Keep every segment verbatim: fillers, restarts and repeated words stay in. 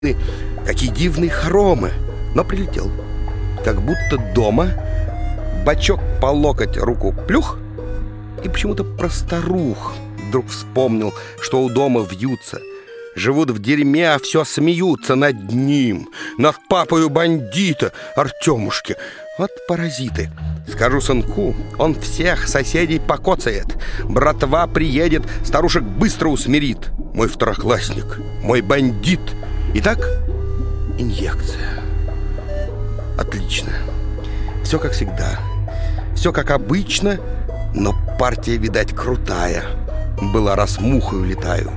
какие дивные хоромы. Но прилетел, как будто дома, бачок по локоть, руку плюх, и почему-то про старух вдруг вспомнил, что у дома вьются. Живут в дерьме, а все смеются над ним, над папою бандита Артемушки. Вот паразиты. Скажу сынку, он всех соседей покоцает. Братва приедет, старушек быстро усмирит. Мой второклассник, мой бандит. Итак, инъекция. Отлично. Все как всегда. Все как обычно, но партия, видать, крутая. Была, раз мухой улетаю.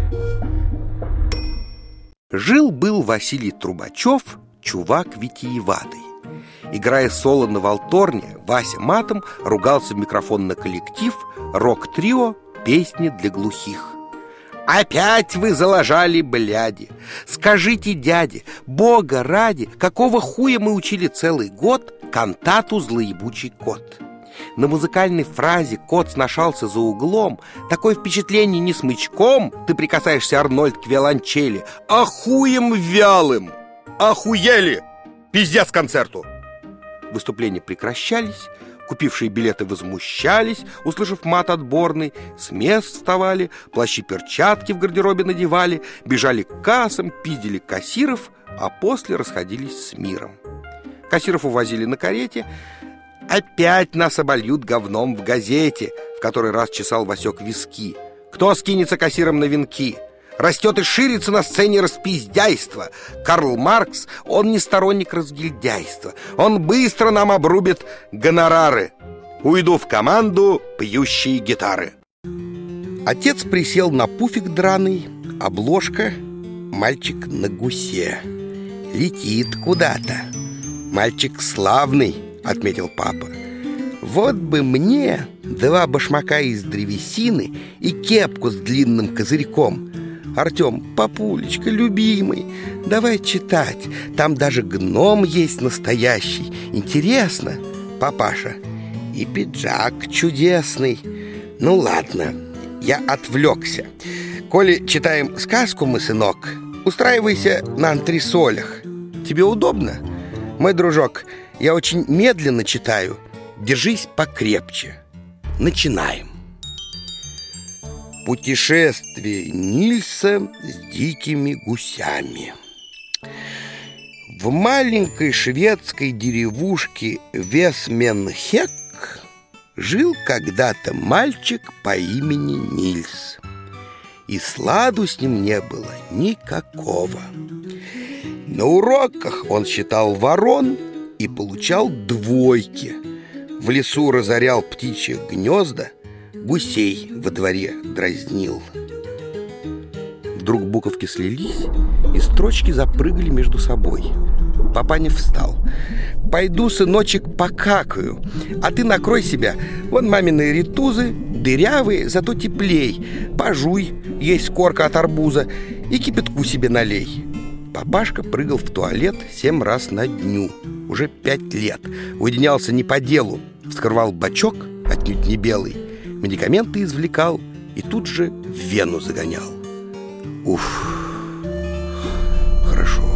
Жил-был Василий Трубачев, чувак витиеватый. Играя соло на валторне, Вася матом ругался в микрофон на коллектив, рок-трио, песни для глухих. «Опять вы заложали, бляди! Скажите, дяде, бога ради, какого хуя мы учили целый год кантату «Злоебучий кот»? На музыкальной фразе «кот сношался за углом» такое впечатление не смычком ты прикасаешься, Арнольд, к виолончели, а хуем вялым! Охуели! Пиздец концерту!» Выступления прекращались, купившие билеты возмущались, услышав мат отборный, с мест вставали, плащи-перчатки в гардеробе надевали, бежали к кассам, пиздили кассиров, а после расходились с миром. Кассиров увозили на карете. «Опять нас обольют говном в газете», в который раз чесал Васек виски. «Кто скинется кассиром на венки? Растет и ширится на сцене распиздяйство. Карл Маркс, он не сторонник разгильдяйства. Он быстро нам обрубит гонорары. Уйду в команду пьющие гитары». Отец присел на пуфик драный, обложка, мальчик на гусе. Летит куда-то. «Мальчик славный», — отметил папа. «Вот бы мне два башмака из древесины и кепку с длинным козырьком. Артем, папулечка, любимый, давай читать. Там даже гном есть настоящий. Интересно, папаша? И пиджак чудесный. Ну ладно, я отвлекся. Коли читаем сказку мы, сынок, устраивайся на антресолях. Тебе удобно? Мой дружок, я очень медленно читаю. Держись покрепче. Начинаем. Путешествие Нильса с дикими гусями. В маленькой шведской деревушке Весменхек жил когда-то мальчик по имени Нильс. И сладу с ним не было никакого. На уроках он считал ворон и получал двойки. В лесу разорял птичьи гнезда, гусей во дворе дразнил. Вдруг буковки слились, и строчки запрыгали между собой. Папаня встал. «Пойду, сыночек, покакаю, а ты накрой себя. Вон мамины ритузы, дырявые, зато теплей. Пожуй, есть корка от арбуза, и кипятку себе налей». Папашка прыгал в туалет семь раз на дню. Уже пять лет. Уединялся не по делу. Вскрывал бачок, отнюдь не белый, медикаменты извлекал и тут же в вену загонял. Уф, хорошо.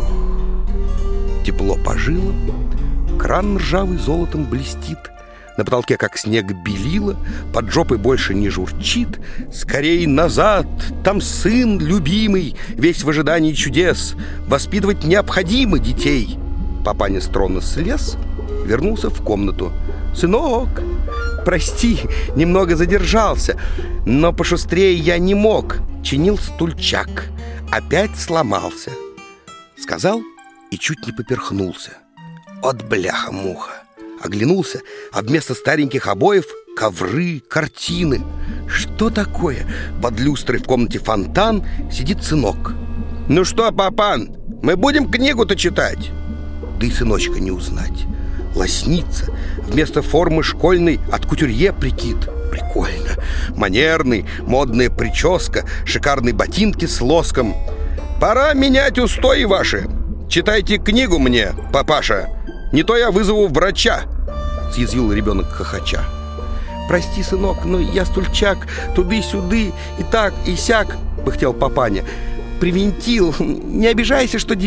Тепло по жилам, кран ржавый золотом блестит, на потолке, как снег, белила, под жопой больше не журчит. Скорей назад, там сын любимый, весь в ожидании чудес. Воспитывать необходимо детей. Папаня с трона слез, вернулся в комнату. «Сынок, прости, немного задержался, но пошустрее я не мог. Чинил стульчак, опять сломался», — сказал и чуть не поперхнулся. От бляха-муха. Оглянулся, а вместо стареньких обоев ковры, картины. Что такое? Под люстрой в комнате фонтан сидит сынок. «Ну что, папан, мы будем книгу-то читать?» Да и сыночка не узнать. Лоснится, вместо формы школьной от кутюрье прикид. Прикольно. Манерный, модная прическа, шикарные ботинки с лоском. «Пора менять устои ваши. Читайте книгу мне, папаша. Не то я вызову врача», — съязвил ребенок хохоча. «Прости, сынок, но я стульчак, туды-сюды, и так, и сяк», — пыхтел папаня. привинтил. Не обижайся, что